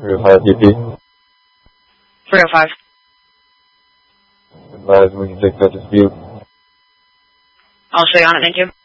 305 DP. 305. Advise when you take that dispute. I'll stay on it, thank you.